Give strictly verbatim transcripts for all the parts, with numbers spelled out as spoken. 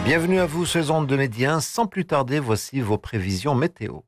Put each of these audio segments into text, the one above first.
Bienvenue à vous sur les ondes de Médien. Sans plus tarder, voici vos prévisions météo.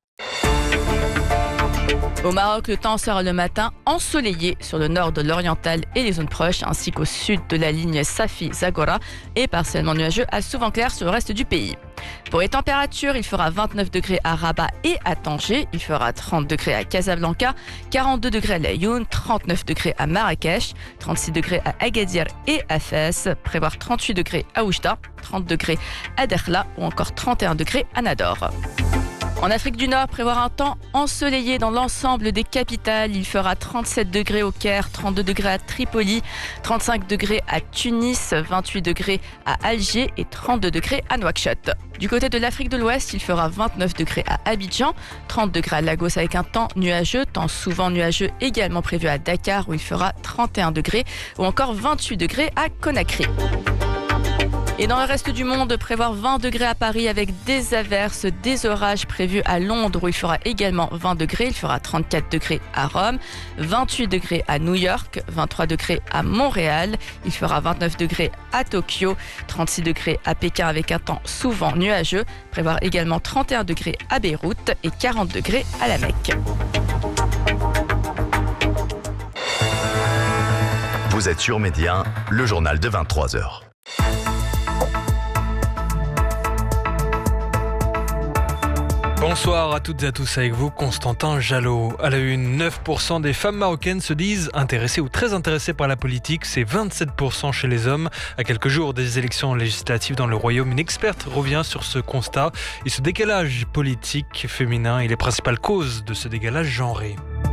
Au Maroc, le temps sera le matin ensoleillé sur le nord de l'oriental et les zones proches, ainsi qu'au sud de la ligne Safi-Zagora, et partiellement nuageux à souvent clair sur le reste du pays. Pour les températures, il fera vingt-neuf degrés à Rabat et à Tanger, il fera trente degrés à Casablanca, quarante-deux degrés à Laayoune, trente-neuf degrés à Marrakech, trente-six degrés à Agadir et à Fès, prévoir trente-huit degrés à Oujda, trente degrés à Dakhla ou encore trente et un degrés à Nador. En Afrique du Nord, prévoir un temps ensoleillé dans l'ensemble des capitales. Il fera trente-sept degrés au Caire, trente-deux degrés à Tripoli, trente-cinq degrés à Tunis, vingt-huit degrés à Alger et trente-deux degrés à Nouakchott. Du côté de l'Afrique de l'Ouest, il fera vingt-neuf degrés à Abidjan, trente degrés à Lagos avec un temps nuageux, temps souvent nuageux également prévu à Dakar où il fera trente et un degrés ou encore vingt-huit degrés à Conakry. Et dans le reste du monde, prévoir vingt degrés à Paris avec des averses, des orages prévus à Londres où il fera également vingt degrés. Il fera trente-quatre degrés à Rome, vingt-huit degrés à New York, vingt-trois degrés à Montréal. Il fera vingt-neuf degrés à Tokyo, trente-six degrés à Pékin avec un temps souvent nuageux. Prévoir également trente et un degrés à Beyrouth et quarante degrés à la Mecque. Vous êtes sur Médien, le journal de vingt-trois heures. Bonsoir à toutes et à tous, avec vous Constantin Jalot. À la une, neuf pour cent des femmes marocaines se disent intéressées ou très intéressées par la politique. C'est vingt-sept pour cent chez les hommes. À quelques jours des élections législatives dans le Royaume, une experte revient sur ce constat et ce décalage politique féminin et les principales causes de ce décalage genré.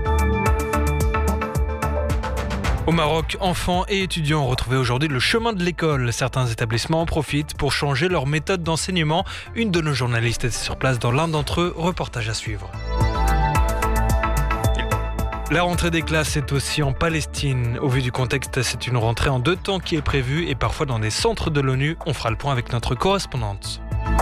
Au Maroc, enfants et étudiants ont retrouvé aujourd'hui le chemin de l'école. Certains établissements en profitent pour changer leur méthode d'enseignement. Une de nos journalistes était sur place dans l'un d'entre eux. Reportage à suivre. La rentrée des classes est aussi en Palestine. Au vu du contexte, c'est une rentrée en deux temps qui est prévue et parfois dans des centres de l'ONU. On fera le point avec notre correspondante.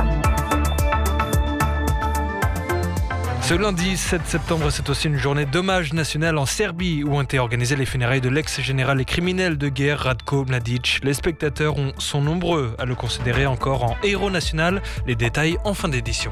Ce lundi sept septembre, c'est aussi une journée d'hommage national en Serbie où ont été organisées les funérailles de l'ex-général et criminel de guerre Ratko Mladic. Les spectateurs sont nombreux à le considérer encore en héros national. Les détails en fin d'édition.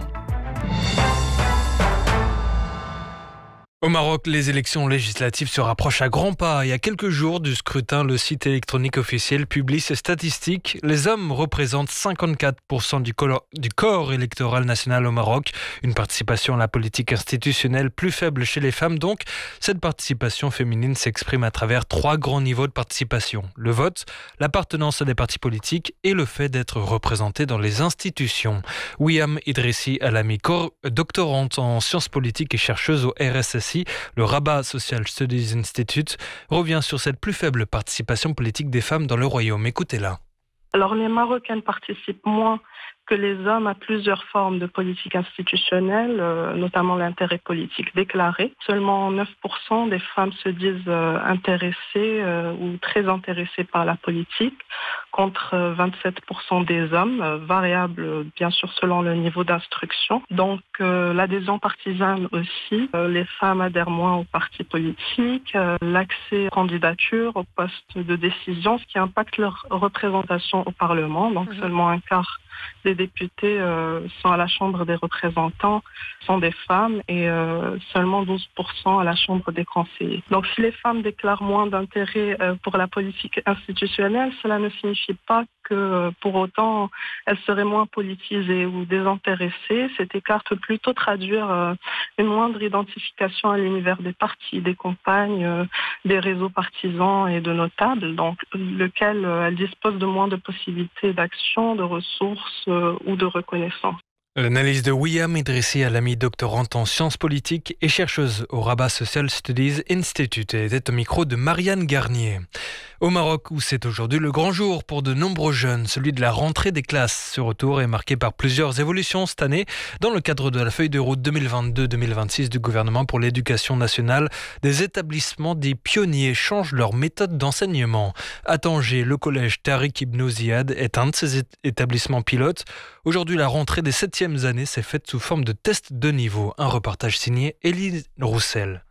Au Maroc, les élections législatives se rapprochent à grands pas. Il y a quelques jours du scrutin, le site électronique officiel publie ses statistiques. Les hommes représentent cinquante-quatre pour cent du corps, du corps électoral national au Maroc. Une participation à la politique institutionnelle plus faible chez les femmes donc. Cette participation féminine s'exprime à travers trois grands niveaux de participation. Le vote, l'appartenance à des partis politiques et le fait d'être représenté dans les institutions. Wiam Idrissi Alami, doctorante en sciences politiques et chercheuse au R S S I, le Rabat Social Studies Institute, revient sur cette plus faible participation politique des femmes dans le royaume. Écoutez-la. Alors les Marocaines participent moins que les hommes à plusieurs formes de politique institutionnelle, euh, notamment l'intérêt politique déclaré. Seulement neuf pour cent des femmes se disent euh, intéressées euh, ou très intéressées par la politique, contre euh, vingt-sept pour cent des hommes, euh, variable euh, bien sûr selon le niveau d'instruction. Donc euh, l'adhésion partisane aussi, euh, les femmes adhèrent moins aux partis politiques, euh, l'accès aux candidatures, aux postes de décision, ce qui impacte leur représentation au Parlement. Donc mmh. seulement un quart des députés euh, sont à la Chambre des représentants, sont des femmes et euh, seulement douze pour cent à la Chambre des conseillers. Donc si les femmes déclarent moins d'intérêt euh, pour la politique institutionnelle, cela ne signifie pas que euh, pour autant elles seraient moins politisées ou désintéressées. Cet écart peut plutôt traduire euh, une moindre identification à l'univers des partis, des campagnes, euh, des réseaux partisans et de notables, donc lequel euh, elles disposent de moins de possibilités d'action, de ressources euh, ou de reconnaissance. L'analyse de Wiam Idrissi Alami, doctorante en sciences politiques et chercheuse au Rabat Social Studies Institute, était au micro de Marianne Garnier. Au Maroc, où c'est aujourd'hui le grand jour pour de nombreux jeunes, celui de la rentrée des classes. Ce retour est marqué par plusieurs évolutions cette année. Dans le cadre de la feuille de route deux mille vingt-deux deux mille vingt-six du gouvernement pour l'éducation nationale, des établissements dits pionniers changent leur méthode d'enseignement. À Tanger, le collège Tariq Ibn Ziyad est un de ces établissements pilotes. Aujourd'hui, la rentrée des septièmes années s'est faite sous forme de test de niveau. Un reportage signé Élie Roussel.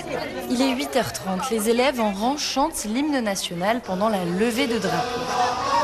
Il est huit heures trente. Les élèves en rang chantent l'hymne national pendant la levée de drapeau.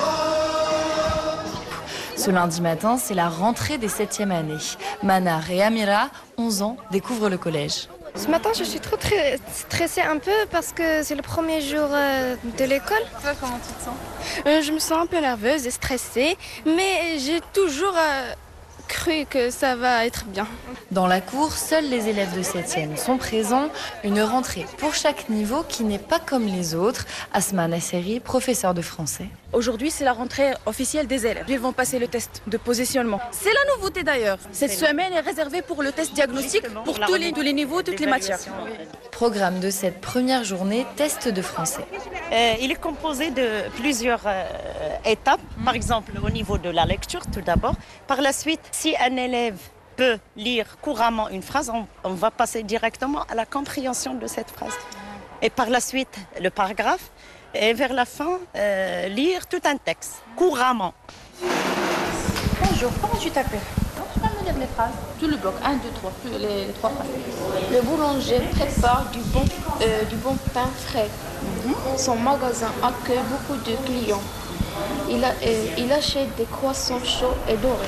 Ce lundi matin, c'est la rentrée des septième années. Manar et Amira, onze ans, découvrent le collège. Ce matin, je suis trop très stressée un peu parce que c'est le premier jour euh, de l'école. Toi, comment tu te sens ? euh, Je me sens un peu nerveuse et stressée, mais j'ai toujours euh, cru que ça va être bien. Dans la cour, seuls les élèves de septième sont présents. Une rentrée pour chaque niveau qui n'est pas comme les autres. Asma Nasseri, professeur de français. Aujourd'hui, c'est la rentrée officielle des élèves. Ils vont passer le test de positionnement. C'est la nouveauté d'ailleurs. Cette semaine est réservée pour le test diagnostic pour tous les, tous les niveaux, toutes les matières. Programme de cette première journée, test de français. Euh, il est composé de plusieurs euh, étapes. Par exemple, au niveau de la lecture, tout d'abord. Par la suite, si un élève peut lire couramment une phrase, on, on va passer directement à la compréhension de cette phrase. Et par la suite, le paragraphe. Et vers la fin, euh, lire tout un texte, couramment. Bonjour, comment tu t'appelles ? Tu vas me lire les phrases. Tout le bloc, un, deux, trois, les, les trois phrases. Le boulanger prépare du bon, euh, du bon pain frais. Mm-hmm. Son magasin accueille beaucoup de clients. Il, a, euh, il achète des croissants chauds et dorés.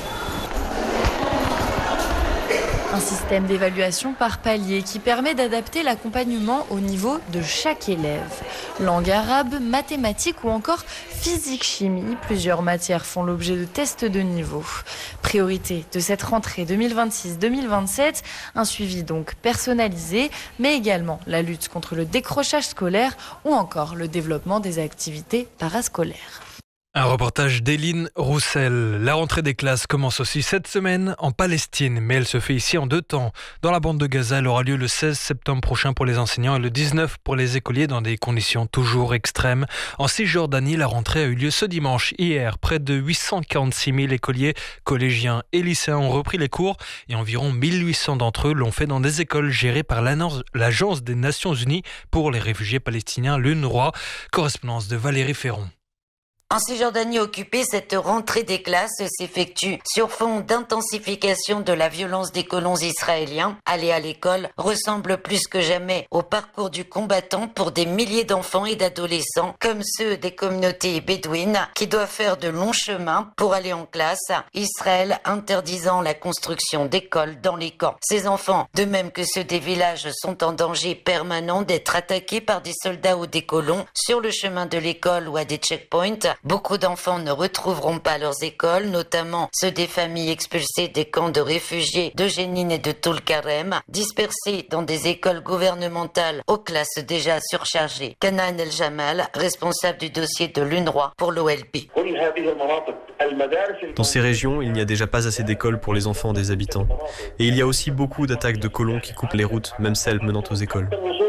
Un système d'évaluation par palier qui permet d'adapter l'accompagnement au niveau de chaque élève. Langue arabe, mathématiques ou encore physique-chimie, plusieurs matières font l'objet de tests de niveau. Priorité de cette rentrée deux mille vingt-six deux mille vingt-sept, un suivi donc personnalisé, mais également la lutte contre le décrochage scolaire ou encore le développement des activités parascolaires. Un reportage d'Éline Roussel. La rentrée des classes commence aussi cette semaine en Palestine, mais elle se fait ici en deux temps. Dans la bande de Gaza, elle aura lieu le seize septembre prochain pour les enseignants et le dix-neuf pour les écoliers dans des conditions toujours extrêmes. En Cisjordanie, la rentrée a eu lieu ce dimanche. Hier, près de huit cent quarante-six mille écoliers, collégiens et lycéens ont repris les cours et environ mille huit cents d'entre eux l'ont fait dans des écoles gérées par l'Agence des Nations Unies pour les réfugiés palestiniens, l'UNRWA. Correspondance de Valérie Ferron. En Cisjordanie occupée, cette rentrée des classes s'effectue sur fond d'intensification de la violence des colons israéliens. Aller à l'école ressemble plus que jamais au parcours du combattant pour des milliers d'enfants et d'adolescents, comme ceux des communautés bédouines qui doivent faire de longs chemins pour aller en classe, Israël interdisant la construction d'écoles dans les camps. Ces enfants, de même que ceux des villages, sont en danger permanent d'être attaqués par des soldats ou des colons sur le chemin de l'école ou à des checkpoints. Beaucoup d'enfants ne retrouveront pas leurs écoles, notamment ceux des familles expulsées des camps de réfugiés de Jénine et de Toul-Karem, dispersés dans des écoles gouvernementales aux classes déjà surchargées. Canaan El-Jamal, responsable du dossier de l'UNRWA pour l'O L P. Dans ces régions, il n'y a déjà pas assez d'écoles pour les enfants des habitants. Et il y a aussi beaucoup d'attaques de colons qui coupent les routes, même celles menant aux écoles.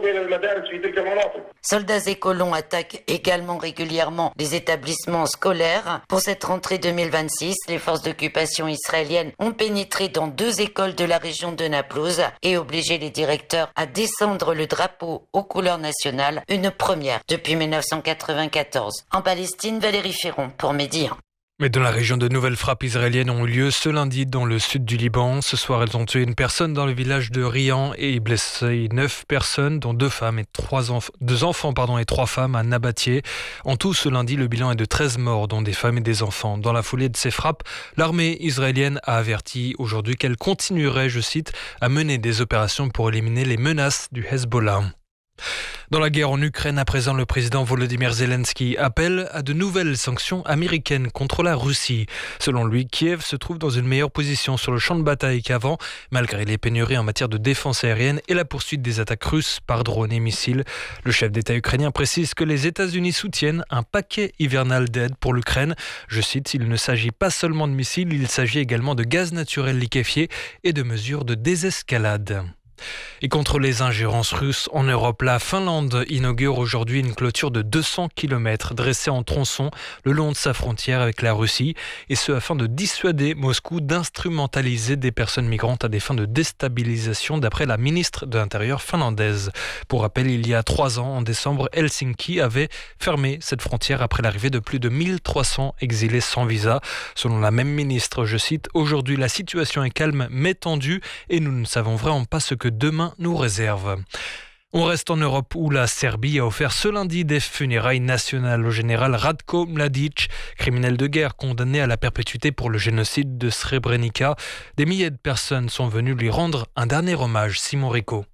Soldats et colons attaquent également régulièrement les établissements scolaires. Pour cette rentrée deux mille vingt-six, les forces d'occupation israéliennes ont pénétré dans deux écoles de la région de Naplouse et obligé les directeurs à descendre le drapeau aux couleurs nationales, une première depuis mille neuf cent quatre-vingt-quatorze. En Palestine, Valérie Ferron pour Midi un. Mais dans la région, de nouvelles frappes israéliennes ont eu lieu ce lundi dans le sud du Liban. Ce soir, elles ont tué une personne dans le village de Rian et blessé neuf personnes, dont deux femmes et trois enf- deux enfants pardon, et trois femmes à Nabatieh. En tout, ce lundi, le bilan est de treize morts, dont des femmes et des enfants. Dans la foulée de ces frappes, l'armée israélienne a averti aujourd'hui qu'elle continuerait, je cite, à mener des opérations pour éliminer les menaces du Hezbollah. Dans la guerre en Ukraine, à présent, le président Volodymyr Zelensky appelle à de nouvelles sanctions américaines contre la Russie. Selon lui, Kiev se trouve dans une meilleure position sur le champ de bataille qu'avant, malgré les pénuries en matière de défense aérienne et la poursuite des attaques russes par drones et missiles. Le chef d'État ukrainien précise que les États-Unis soutiennent un paquet hivernal d'aide pour l'Ukraine. Je cite, il ne s'agit pas seulement de missiles, il s'agit également de gaz naturel liquéfié et de mesures de désescalade. Et contre les ingérences russes en Europe, la Finlande inaugure aujourd'hui une clôture de deux cents kilomètres dressée en tronçon le long de sa frontière avec la Russie, et ce afin de dissuader Moscou d'instrumentaliser des personnes migrantes à des fins de déstabilisation, d'après la ministre de l'Intérieur finlandaise. Pour rappel, il y a trois ans, en décembre, Helsinki avait fermé cette frontière après l'arrivée de plus de mille trois cents exilés sans visa. Selon la même ministre, je cite, « Aujourd'hui, la situation est calme mais tendue et nous ne savons vraiment pas ce que demain nous réserve ». On reste en Europe où la Serbie a offert ce lundi des funérailles nationales au général Ratko Mladic, criminel de guerre condamné à la perpétuité pour le génocide de Srebrenica. Des milliers de personnes sont venues lui rendre un dernier hommage. Simon Rico.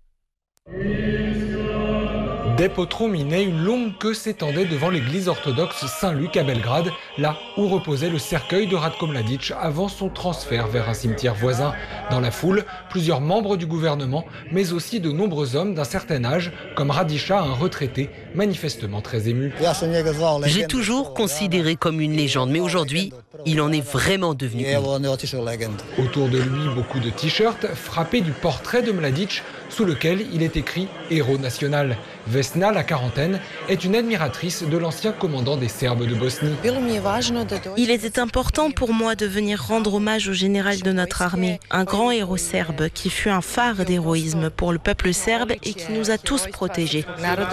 Des potrons minaient, une longue queue s'étendait devant l'église orthodoxe Saint-Luc à Belgrade, là où reposait le cercueil de Ratko Mladic avant son transfert vers un cimetière voisin. Dans la foule, plusieurs membres du gouvernement, mais aussi de nombreux hommes d'un certain âge, comme Radiša, un retraité, manifestement très ému. J'ai toujours considéré comme une légende, mais aujourd'hui, il en est vraiment devenu une. Autour de lui, beaucoup de t-shirts frappés du portrait de Mladic, sous lequel il est écrit « Héros national ». Vesna, la quarantaine, est une admiratrice de l'ancien commandant des Serbes de Bosnie. Il était important pour moi de venir rendre hommage au général de notre armée, un grand héros serbe qui fut un phare d'héroïsme pour le peuple serbe et qui nous a tous protégés.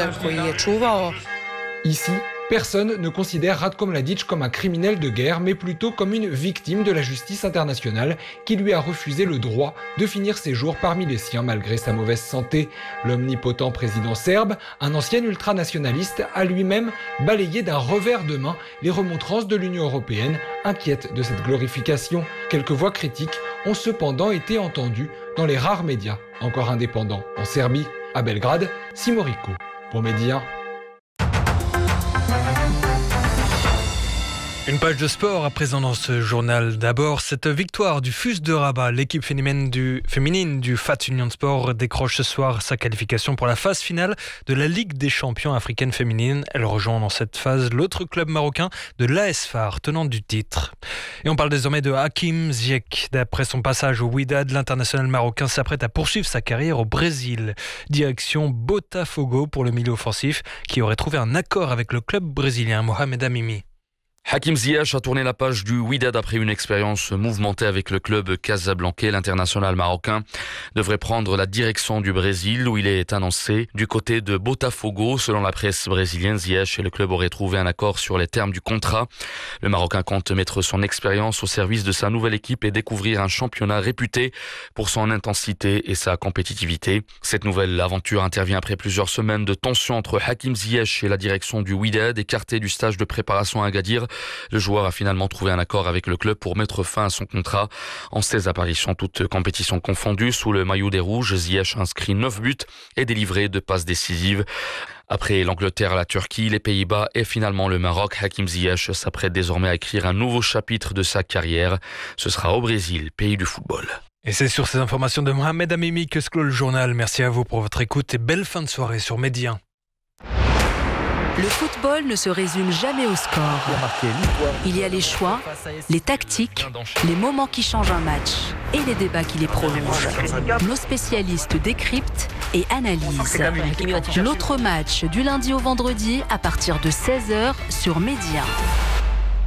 Ici, personne ne considère Ratko Mladic comme un criminel de guerre, mais plutôt comme une victime de la justice internationale qui lui a refusé le droit de finir ses jours parmi les siens malgré sa mauvaise santé. L'omnipotent président serbe, un ancien ultranationaliste, a lui-même balayé d'un revers de main les remontrances de l'Union européenne, inquiète de cette glorification. Quelques voix critiques ont cependant été entendues dans les rares médias encore indépendants en Serbie. À Belgrade, Simon Rico pour Média. Une page de sport à présent dans ce journal. D'abord, cette victoire du F U S de Rabat. L'équipe féminine du, féminine du F A T Union Sport décroche ce soir sa qualification pour la phase finale de la Ligue des champions africaine féminine. Elle rejoint dans cette phase l'autre club marocain de l'A S F A R, tenante du titre. Et on parle désormais de Hakim Ziyech. D'après son passage au Wydad, l'international marocain s'apprête à poursuivre sa carrière au Brésil. Direction Botafogo pour le milieu offensif qui aurait trouvé un accord avec le club brésilien. Mohamed Amimi. Hakim Ziyech a tourné la page du Wydad après une expérience mouvementée avec le club casablancais. L'international marocain devrait prendre la direction du Brésil où il est annoncé du côté de Botafogo. Selon la presse brésilienne, Ziyech et le club auraient trouvé un accord sur les termes du contrat. Le Marocain compte mettre son expérience au service de sa nouvelle équipe et découvrir un championnat réputé pour son intensité et sa compétitivité. Cette nouvelle aventure intervient après plusieurs semaines de tension entre Hakim Ziyech et la direction du Wydad. Écarté du stage de préparation à Agadir, le joueur a finalement trouvé un accord avec le club pour mettre fin à son contrat. En seize apparitions, toutes compétitions confondues, sous le maillot des Rouges, Ziyech inscrit neuf buts et délivré deux passes décisives. Après l'Angleterre, la Turquie, les Pays-Bas et finalement le Maroc, Hakim Ziyech s'apprête désormais à écrire un nouveau chapitre de sa carrière. Ce sera au Brésil, pays du football. Et c'est sur ces informations de Mohamed Amimi que se clôt le journal. Merci à vous pour votre écoute et belle fin de soirée sur Média. Le football ne se résume jamais au score. Il y a les choix, les tactiques, les moments qui changent un match et les débats qui les prolongent. Nos spécialistes décryptent et analysent. L'autre match du lundi au vendredi à partir de seize heures sur Média.